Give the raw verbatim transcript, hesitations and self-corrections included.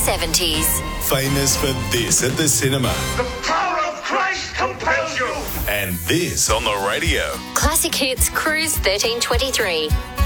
seventies. Famous for this at the cinema. The power of Christ compels you. And this on the radio. Classic Hits Cruise thirteen twenty-three.